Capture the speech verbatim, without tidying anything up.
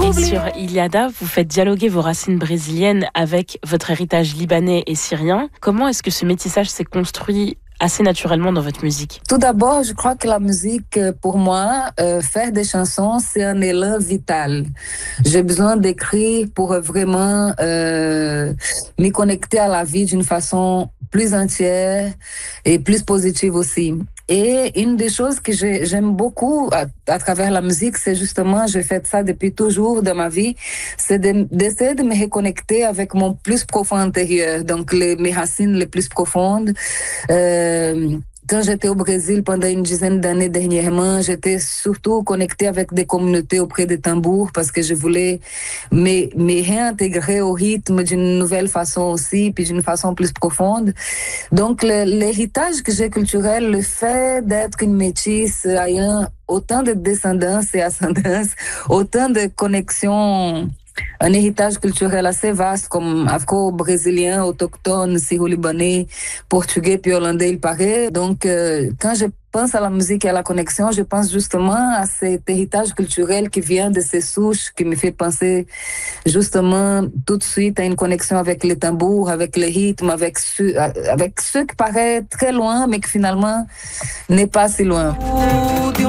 Et sur Iliada, vous faites dialoguer vos racines brésiliennes avec votre héritage libanais et syrien. Comment est-ce que ce métissage s'est construit assez naturellement dans votre musique? Tout d'abord, je crois que la musique, pour moi, euh, faire des chansons, c'est un élan vital. J'ai besoin d'écrire pour vraiment euh, me connecter à la vie d'une façon plus entière et plus positive aussi. Et une des choses que j'aime beaucoup à, à travers la musique, c'est justement, j'ai fait ça depuis toujours dans ma vie, c'est d'essayer de, de me reconnecter avec mon plus profond intérieur, donc les, mes racines les plus profondes. Euh, Quand j'étais au Brésil pendant une dizaine d'années dernièrement, j'étais surtout connectée avec des communautés auprès des tambours parce que je voulais me, me réintégrer au rythme d'une nouvelle façon aussi, puis d'une façon plus profonde. Donc, l'héritage que j'ai culturel, le fait d'être une métisse ayant autant de descendance et ascendance, autant de connexions, un héritage culturel assez vaste comme afro-brésilien, autochtone, syro-libanais, portugais puis hollandais, il paraît. Donc, euh, quand je pense à la musique et à la connexion, je pense justement à cet héritage culturel qui vient de ces souches, qui me fait penser justement tout de suite à une connexion avec les tambours, avec les rythmes, avec ce, avec ce qui paraît très loin, mais qui finalement n'est pas si loin.